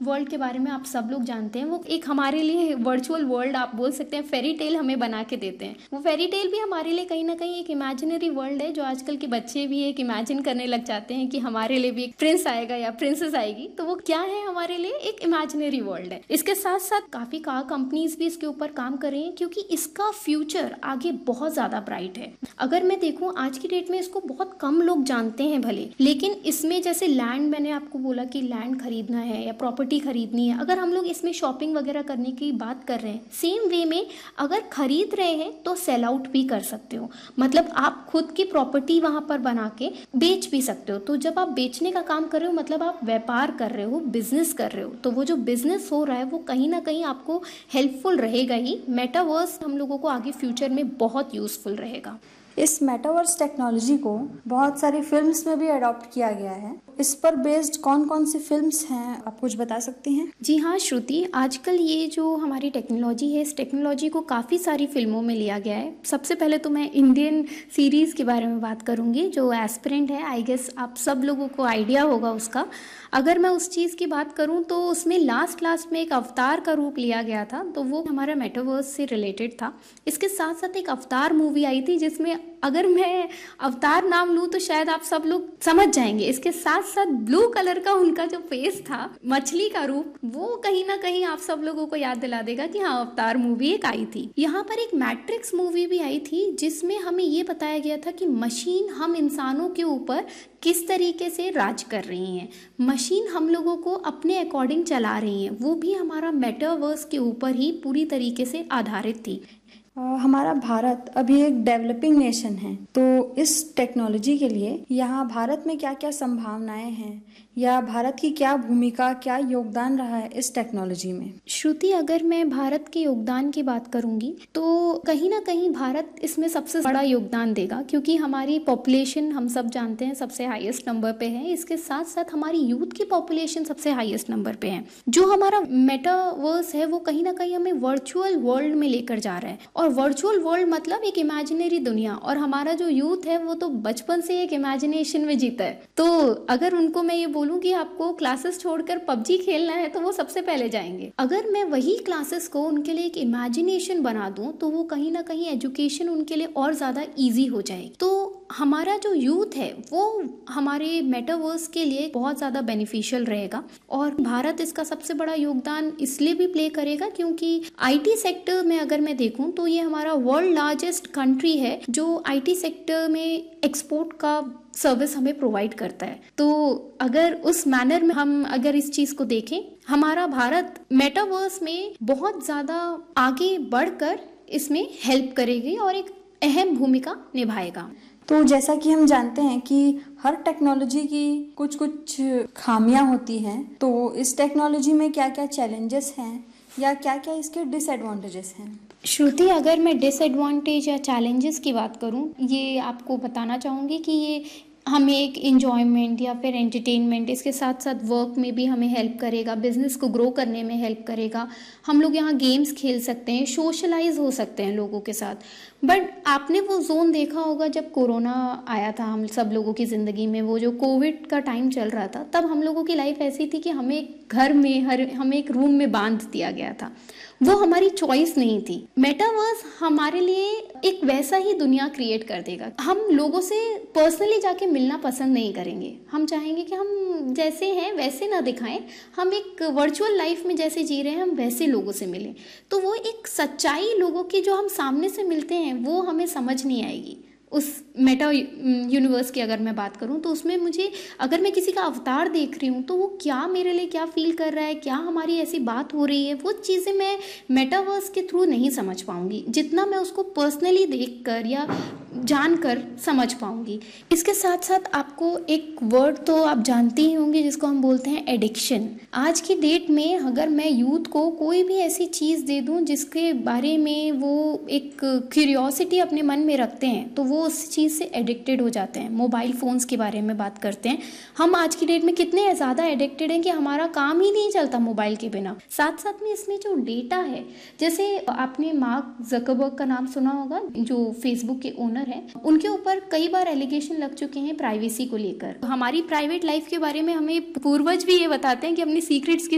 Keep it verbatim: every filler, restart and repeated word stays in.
World के बारे में आप सब लोग जानते हैं, वो एक हमारे लिए वर्चुअल वर्ल्ड आप बोल सकते हैं, फेरी टेल हमें बना के देते हैं। वो फेरी टेल भी हमारे लिए कहीं ना कहीं एक इमेजिनरी वर्ल्ड है, जो आजकल के बच्चे भी एक इमेजिन करने लग जाते हैं कि हमारे लिए भी एक प्रिंस आएगा या प्रिंसेस आएगी। तो वो क्या है हमारे लिए, एक इमेजिनरी वर्ल्ड है। इसके साथ साथ काफी कार कंपनीज भी इसके ऊपर काम कर रही हैं, क्योंकि इसका फ्यूचर आगे बहुत ज्यादा ब्राइट है। अगर मैं देखूं आज की डेट में इसको बहुत कम लोग जानते हैं भले, लेकिन इसमें जैसे लैंड, मैंने आपको बोला कि लैंड खरीदना है या प्रॉपर्टी खरीदनी है, अगर हम लोग इसमें शॉपिंग वगैरह करने की बात कर रहे हैं, सेम वे में अगर खरीद रहे हैं तो सेल आउट भी कर सकते हो। मतलब आप खुद की प्रॉपर्टी वहां पर बना के बेच भी सकते हो। तो जब आप बेचने का काम कर रहे हो, मतलब आप व्यापार कर रहे हो, बिजनेस कर रहे हो, तो वो जो बिजनेस हो रहा है वो कहीं ना कहीं आपको हेल्पफुल रहेगा ही। मेटावर्स हम लोगों को आगे फ्यूचर में बहुत यूजफुल रहेगा। इस मेटावर्स टेक्नोलॉजी को बहुत सारी फिल्म्स में भी अडॉप्ट किया गया है। इस पर बेस्ड कौन कौन सी फिल्म्स हैं, आप कुछ बता सकती हैं? जी हाँ श्रुति, आजकल ये जो हमारी टेक्नोलॉजी है, इस टेक्नोलॉजी को काफ़ी सारी फिल्मों में लिया गया है। सबसे पहले तो मैं इंडियन सीरीज़ के बारे में बात करूँगी, जो एस्पिरेंट है। आई गेस आप सब लोगों को आइडिया होगा उसका। अगर मैं उस चीज़ की बात करूँ तो उसमें लास्ट लास्ट में एक अवतार का रूप लिया गया था, तो वो हमारा मेटावर्स से रिलेटेड था। इसके साथ साथ एक अवतार मूवी आई थी, जिसमें अगर मैं अवतार नाम लूँ तो शायद आप सब लोग समझ जाएंगे। इसके साथ साथ ब्लू कलर का उनका जो फेस था, मछली का रूप, वो कहीं ना कहीं आप सब लोगों को याद दिला देगा कि हाँ, अवतार मूवी एक आई थी। यहाँ पर एक मैट्रिक्स मूवी भी आई थी, जिसमें हमें ये बताया गया था कि मशीन हम इंसानों के ऊपर किस तरीके से राज कर रही हैं। मशीन हम लोगों को अपने अकॉर्डिंग चला रही हैं। वो भी हमारा मेटावर्स के ऊपर ही पूरी तरीके से आधारित थी। हमारा भारत अभी एक डेवलपिंग नेशन है, तो इस टेक्नोलॉजी के लिए यहाँ भारत में क्या क्या संभावनाएं हैं, या भारत की क्या भूमिका, क्या योगदान रहा है इस टेक्नोलॉजी में? श्रुति, अगर मैं भारत के योगदान की बात करूंगी तो कहीं ना कहीं भारत इसमें सबसे बड़ा योगदान देगा, क्योंकि हमारी पॉपुलेशन हम सब जानते हैं सबसे हाईएस्ट नंबर पे है। इसके साथ साथ हमारी यूथ की पॉपुलेशन सबसे हाईएस्ट नंबर पे है। जो हमारा मेटावर्स है वो कहीं ना कहीं हमें वर्चुअल वर्ल्ड में लेकर जा रहा है, और वर्चुअल वर्ल्ड मतलब एक इमेजिनरी दुनिया। और हमारा जो यूथ है वो तो बचपन से एक इमेजिनेशन में जीता है। तो अगर उनको मैं ये बोलूं कि आपको क्लासेस छोड़कर पबजी खेलना है, तो वो सबसे पहले जाएंगे। अगर मैं वही क्लासेस को उनके लिए एक इमेजिनेशन बना दूं, तो वो कहीं ना कहीं एजुकेशन उनके लिए और ज्यादा इजी हो जाएगी। तो हमारा जो यूथ है वो हमारे मेटावर्स के लिए बहुत ज़्यादा बेनिफिशियल रहेगा। और भारत इसका सबसे बड़ा योगदान इसलिए भी प्ले करेगा क्योंकि आईटी सेक्टर में अगर मैं देखूं तो ये हमारा वर्ल्ड लार्जेस्ट कंट्री है, जो आईटी सेक्टर में एक्सपोर्ट का सर्विस हमें प्रोवाइड करता है। तो अगर उस मैनर में हम अगर इस चीज़ को देखें, हमारा भारत मेटावर्स में बहुत ज़्यादा आगे बढ़कर इसमें हेल्प करेगी और एक अहम भूमिका निभाएगा। तो जैसा कि हम जानते हैं कि हर टेक्नोलॉजी की कुछ कुछ खामियां होती हैं, तो इस टेक्नोलॉजी में क्या क्या चैलेंजेस हैं या क्या क्या इसके डिसएडवांटेजेस हैं? श्रुति, अगर मैं डिसएडवांटेज या चैलेंजेस की बात करूं, ये आपको बताना चाहूँगी कि ये हमें एक एंजॉयमेंट या फिर एंटरटेनमेंट, इसके साथ साथ वर्क में भी हमें हेल्प करेगा, बिजनेस को ग्रो करने में हेल्प करेगा। हम लोग यहाँ गेम्स खेल सकते हैं, सोशलाइज हो सकते हैं लोगों के साथ। बट आपने वो जोन देखा होगा जब कोरोना आया था हम सब लोगों की ज़िंदगी में, वो जो कोविड का टाइम चल रहा था, तब हम लोगों की लाइफ ऐसी थी कि हमें घर में हर हमें एक रूम में बांध दिया गया था। वो हमारी चॉइस नहीं थी। मेटावर्स हमारे लिए एक वैसा ही दुनिया क्रिएट कर देगा। हम लोगों से पर्सनली जाके मिलना पसंद नहीं करेंगे। हम चाहेंगे कि हम जैसे हैं वैसे ना दिखाएं, हम एक वर्चुअल लाइफ में जैसे जी रहे हैं हम वैसे लोगों से मिलें। तो वो एक सच्चाई लोगों की जो हम सामने से मिलते हैं वो हमें समझ नहीं आएगी। उस मेटा यूनिवर्स की अगर मैं बात करूं तो उसमें मुझे, अगर मैं किसी का अवतार देख रही हूं तो वो क्या मेरे लिए क्या फील कर रहा है, क्या हमारी ऐसी बात हो रही है, वो चीज़ें मैं मेटावर्स के थ्रू नहीं समझ पाऊंगी जितना मैं उसको पर्सनली देखकर या जानकर समझ पाऊंगी। इसके साथ साथ आपको एक वर्ड तो आप जानते ही होंगे जिसको हम बोलते हैं एडिक्शन। आज की डेट में अगर मैं यूथ को कोई भी ऐसी चीज़ दे दूं जिसके बारे में वो एक क्यूरियोसिटी अपने मन में रखते हैं तो वो उस चीज़ से एडिक्टेड हो जाते हैं। मोबाइल फ़ोन्स के बारे में बात करते हैं, हम आज की डेट में कितने ज़्यादा एडिक्टेड हैं कि हमारा काम ही नहीं चलता मोबाइल के बिना। साथ साथ में इसमें जो डेटा है, जैसे आपने मार्क ज़करबर्ग का नाम सुना होगा जो फेसबुक के ओनर है, उनके ऊपर कई बार एलिगेशन लग चुके हैं प्राइवेसी को लेकर। हमारी प्राइवेट लाइफ के बारे में हमें पूर्वज भी ये बताते हैं कि अपनी सीक्रेट्स की